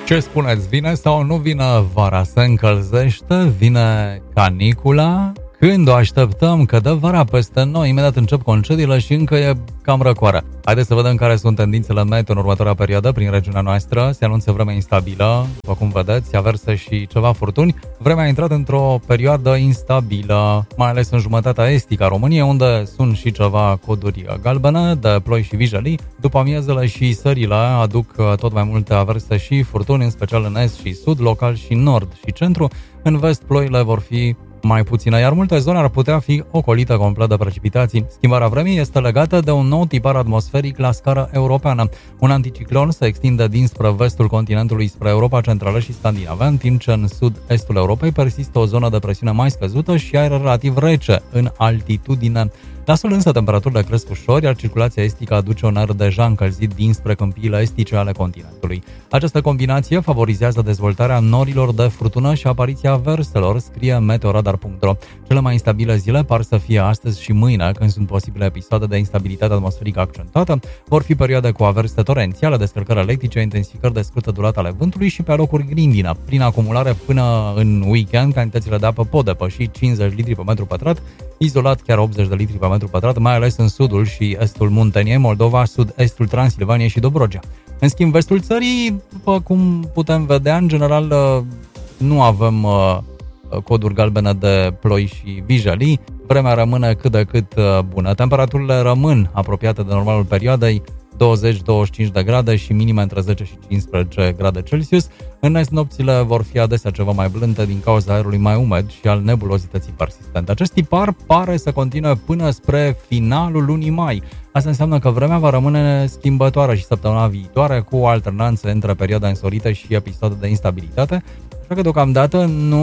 Ce spuneți, vine sau nu vine vara? Se încălzește? Vine canicula? Când o așteptăm? Că dă vara peste noi, imediat încep concediile și încă e cam răcoară. Haideți să vedem care sunt tendințele meteo în următoarea perioadă prin regiunea noastră. Se anunță vreme instabilă, după cum vedeți, averse și ceva furtuni. Vremea a intrat într-o perioadă instabilă, mai ales în jumătatea estică a României, unde sunt și ceva coduri galbene de ploi și vijelii. După amiezele și sările aduc tot mai multe averse și furtuni, în special în est și sud, local și nord și centru. În vest ploile vor fi mai puțină, iar multe zone ar putea fi ocolite complet de precipitații. Schimbarea vremii este legată de un nou tipar atmosferic la scară europeană. Un anticiclon se extinde dinspre vestul continentului spre Europa Centrală și Scandinavă, în timp ce în sud-estul Europei persistă o zonă de presiune mai scăzută și aer relativ rece în altitudine. La sol însă temperaturile cresc ușor, iar circulația estică aduce un aer deja încălzit dinspre câmpiile estice ale continentului. Această combinație favorizează dezvoltarea norilor de furtună și apariția averselor, scrie meteoradar.ro. Cele mai instabile zile par să fie astăzi și mâine, când sunt posibile episoade de instabilitate atmosferică accentuată. Vor fi perioade cu averse torențiale, descărcări electrice, intensificări de scurtă durată ale vântului și pe locuri grindină. Prin acumulare până în weekend, cantitățile de apă pot depăși 50 litri pe metru pătrat, izolat chiar 80 de litri pe metru pătrat, mai ales în sudul și estul Munteniei, Moldova, sud-estul Transilvaniei și Dobrogea. În schimb, vestul țării, după cum putem vedea, în general nu avem coduri galbene de ploi și vijelii. Vremea rămâne cât de cât bună. Temperaturile rămân apropiate de normalul perioadei, 20-25 de grade și minime între 10 și 15 grade Celsius. În est, nopțile vor fi adesea ceva mai blânde din cauza aerului mai umed și al nebulozității persistente. Acest tipar pare să continue până spre finalul lunii mai. Asta înseamnă că vremea va rămâne schimbătoare și săptămâna viitoare, cu alternanțe între perioada însorită și episoade de instabilitate. Așa că deocamdată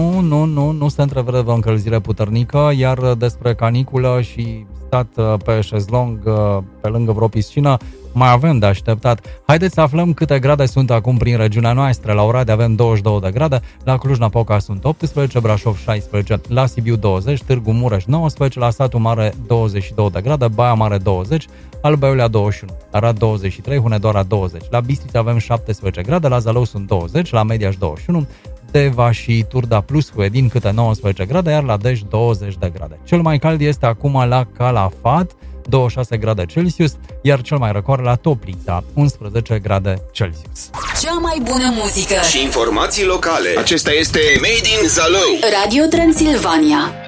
nu se întrevede o încălzire puternică, iar despre caniculă și stat pe șezlong pe lângă vreo piscină mai avem de așteptat. Haideți să aflăm câte grade sunt acum prin regiunea noastră. La Oradea avem 22 de grade, la Cluj-Napoca sunt 18, Brașov 16, la Sibiu 20, Târgu Mureș 19, la Satu Mare 22 de grade, Baia Mare 20, Alba Iulia 21, Arad 23, Hunedoara 20, la Bistrița avem 17 grade, la Zalău sunt 20, la Mediaș 21, Deva și Turda plus Huedin câte 19 grade, iar la Dej 20 de grade. Cel mai cald este acum la Calafat, 26 grade Celsius, iar cel mai răcoare la Toplița, 11 grade Celsius. Cea mai bună muzică și informații locale. Acesta este Made in Zalău. Radio Transilvania.